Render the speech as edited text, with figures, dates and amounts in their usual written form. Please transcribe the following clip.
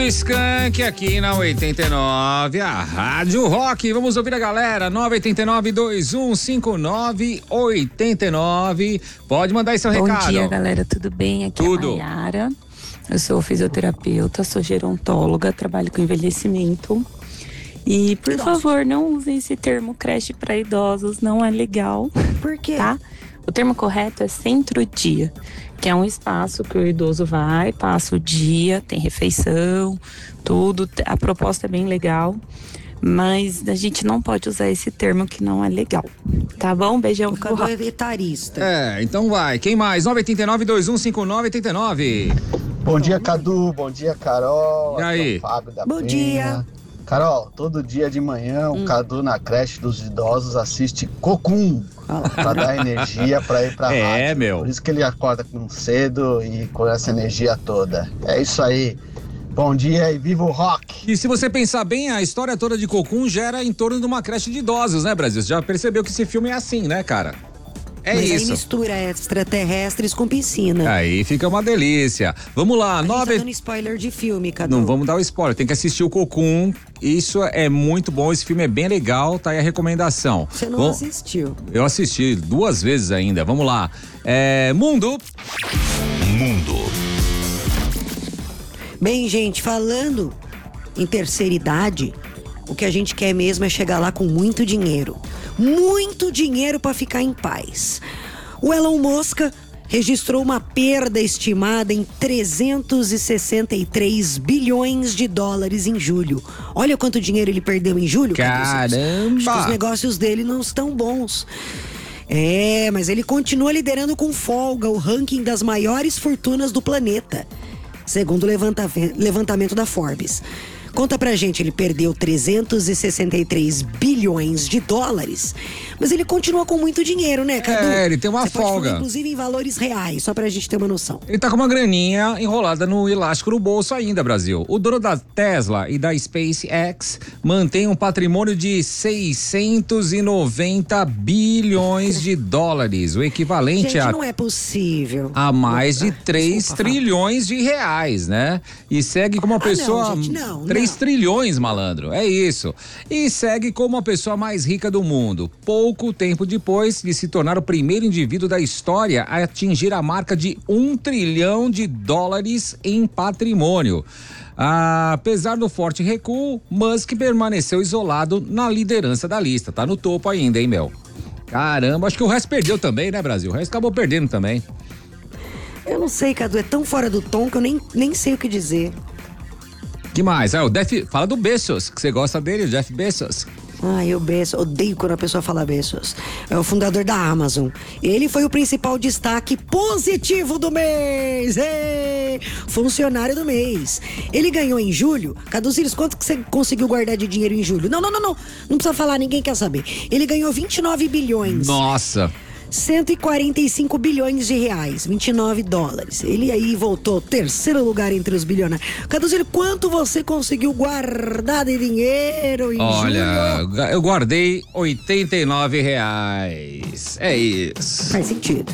Skank aqui na 89, a Rádio Rock. Vamos ouvir a galera, 989-2159-89. Pode mandar aí seu recado. Bom dia, galera, tudo bem? Aqui Tudo. é a Mayara. Eu sou fisioterapeuta, sou gerontóloga, trabalho com envelhecimento. E, por favor, não usem esse termo creche para idosos, não é legal. Por quê? Tá? O termo correto é centro-dia, que é um espaço que o idoso vai, passa o dia, tem refeição, tudo. A proposta é bem legal, mas a gente não pode usar esse termo que não é legal. Tá bom? Beijão. O Cadu é etarista. Então vai. Quem mais? 989-2159-89. Bom dia, Cadu. Bom dia, Carol. E aí? Aqui é o Fábio da Bom Penha. dia. Carol, todo dia de manhã o Cadu na creche dos idosos assiste Cocum pra dar energia pra ir pra rádio. meu. Por isso que ele acorda cedo e com essa energia toda. É isso aí. Bom dia e viva o rock! E se você pensar bem, a história toda de Cocum gera em torno de uma creche de idosos, né, Brasil? Você já percebeu que esse filme é assim, né, cara? É Mas aí isso. mistura extraterrestres com piscina. Aí fica uma delícia. Vamos lá, A gente tá 9... dando spoiler de filme, Cadu. Não vamos dar o spoiler, tem que assistir o Cocum. Isso é muito bom, esse filme é bem legal, tá aí a recomendação. Você não assistiu. Eu assisti 2 vezes ainda, vamos lá. Mundo. Bem, gente, falando em terceira idade, o que a gente quer mesmo é chegar lá com muito dinheiro. Muito dinheiro para ficar em paz. O Elon Musk registrou uma perda estimada em 363 bilhões de dólares em julho. Olha quanto dinheiro ele perdeu em julho. Cadu. Acho que os negócios dele não estão bons. Mas ele continua liderando com folga o ranking das maiores fortunas do planeta, segundo o levantamento da Forbes. Conta pra gente, ele perdeu 363 bilhões de dólares, mas ele continua com muito dinheiro, né, Cadu? Ele tem uma Você pode folga. falar, inclusive em valores reais, só pra gente ter uma noção. Ele tá com uma graninha enrolada no elástico no bolso ainda, Brasil. O dono da Tesla e da SpaceX mantém um patrimônio de 690 bilhões de dólares, o equivalente Gente, não é possível. a mais de 3 Desculpa, trilhões de reais, né? E segue como uma pessoa... não, gente, não. 3 trilhões, malandro, é isso. E segue como a pessoa mais rica do mundo. Pouco tempo depois de se tornar o primeiro indivíduo da história a atingir a marca de 1 trilhão de dólares em patrimônio. Apesar do forte recuo, Musk permaneceu isolado na liderança da lista. Tá no topo ainda, hein, meu? Caramba, acho que o resto perdeu também, né, Brasil? O resto acabou perdendo também. Eu não sei, Cadu, é tão fora do tom que eu nem sei o que dizer. Que mais? Fala do Bezos, que você gosta dele, o Jeff Bezos. Ai, o Bezos, odeio quando a pessoa fala Bezos. É o fundador da Amazon. Ele foi o principal destaque positivo do mês. Funcionário do mês. Ele ganhou em julho. Caduziris, quanto que você conseguiu guardar de dinheiro em julho? Não. Não precisa falar, ninguém quer saber. Ele ganhou 29 bilhões. Nossa. 145 bilhões de reais, 29 dólares. Ele aí voltou terceiro lugar entre os bilionários. Caduzinho, quanto você conseguiu guardar de dinheiro em julho? Olha, eu guardei 89 reais. É isso. Faz sentido.